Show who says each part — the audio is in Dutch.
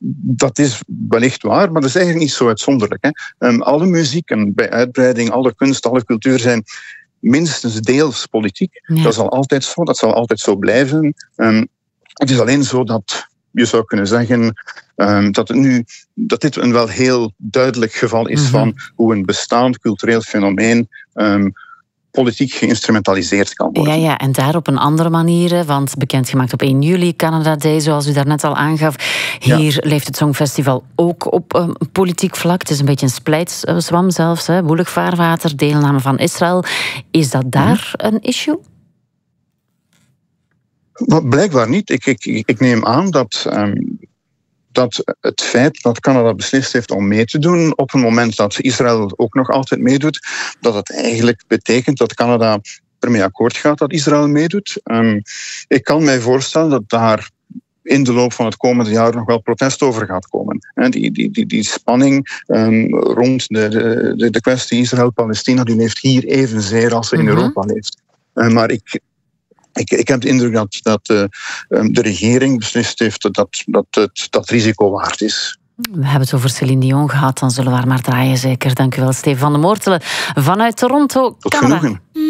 Speaker 1: Dat is wellicht waar, maar dat is eigenlijk niet zo uitzonderlijk. Hè. Alle muziek en bij uitbreiding, alle kunst, alle cultuur zijn minstens deels politiek. Ja. Dat is al altijd zo, dat zal altijd zo blijven. Het is alleen zo dat je zou kunnen zeggen dat dit een wel heel duidelijk geval is van hoe een bestaand cultureel fenomeen politiek geïnstrumentaliseerd kan worden.
Speaker 2: Ja, en daar op een andere manier, want bekendgemaakt op 1 juli, Canada Day, zoals u daarnet al aangaf. Hier leeft het Songfestival ook op politiek vlak. Het is een beetje een splijtswam zelfs, woelig vaarwater, deelname van Israël. Is dat daar een issue?
Speaker 1: Blijkbaar niet. Ik neem aan dat het feit dat Canada beslist heeft om mee te doen op een moment dat Israël ook nog altijd meedoet, dat het eigenlijk betekent dat Canada ermee akkoord gaat dat Israël meedoet. Ik kan mij voorstellen dat daar in de loop van het komende jaar nog wel protest over gaat komen. Die spanning rond de kwestie Israël-Palestina, die leeft hier evenzeer als ze in Europa leeft. Maar ik heb de indruk dat de regering beslist heeft dat risico waard is.
Speaker 2: We hebben het over Céline Dion gehad, dan zullen we haar maar draaien zeker. Dank u wel, Steven van de Moortelen vanuit Toronto,
Speaker 1: Tot
Speaker 2: Canada.
Speaker 1: genoegen.